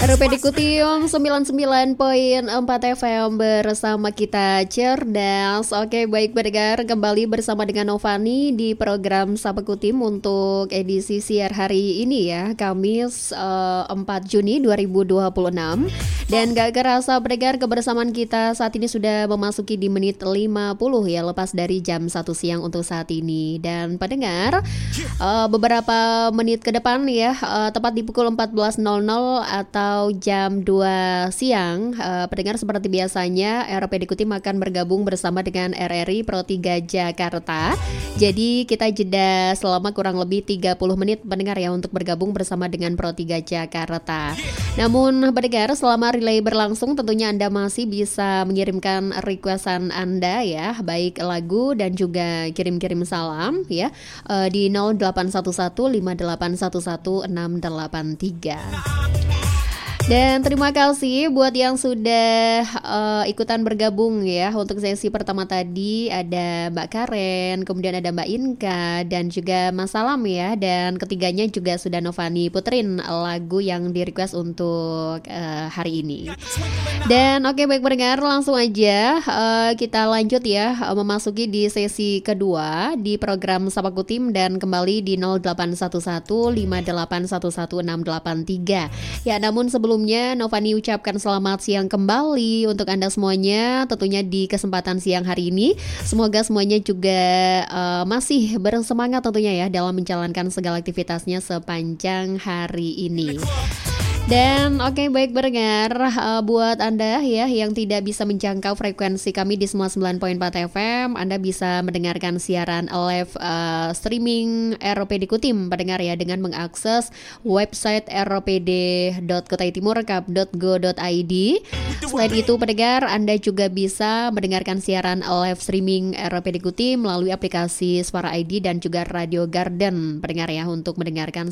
RPD Kutiung 99.4 FM bersama kita cerdas. Oke, baik pendengar, kembali bersama dengan Novani di program Sapa Kutim untuk edisi siar hari ini ya, Kamis 4 Juni 2026. Dan gak kerasa pendengar, kebersamaan kita saat ini sudah memasuki di menit 50 ya, lepas dari jam 1 siang untuk saat ini. Dan pendengar, beberapa menit ke depan ya, tepat di pukul 14.00 atau jam 2 siang, pendengar seperti biasanya RPD Kutim akan bergabung bersama dengan RRI Pro 3 Jakarta. Jadi kita jeda selama kurang lebih 30 menit pendengar ya untuk bergabung bersama dengan Pro 3 Jakarta. Namun pendengar, selama relay berlangsung tentunya Anda masih bisa mengirimkan requestan Anda ya, baik lagu dan juga kirim-kirim salam ya, di 08115811 683. Dan terima kasih buat yang sudah ikutan bergabung ya. Untuk sesi pertama tadi ada Mbak Karen, kemudian ada Mbak Inka dan juga Mas Salam ya. Dan ketiganya juga sudah Novani puterin lagu yang di request untuk hari ini. Dan oke, baik pendengar, langsung aja kita lanjut ya, memasuki di sesi kedua di program Sapa Kutim dan kembali di 08115811683. Ya, namun sebelumnya Novani ucapkan selamat siang kembali untuk Anda semuanya, tentunya di kesempatan siang hari ini. Semoga semuanya juga masih bersemangat tentunya ya dalam menjalankan segala aktivitasnya sepanjang hari ini. Dan oke, baik pendengar, buat Anda ya yang tidak bisa menjangkau frekuensi kami di semua 9.4 FM, Anda bisa mendengarkan siaran live streaming RPD Kutim pendengar ya, dengan mengakses website rpd.kotaitimur.go.id. Selain itu pendengar, Anda juga bisa mendengarkan siaran live streaming RPD Kutim melalui aplikasi Suara ID dan juga Radio Garden pendengar ya, untuk mendengarkan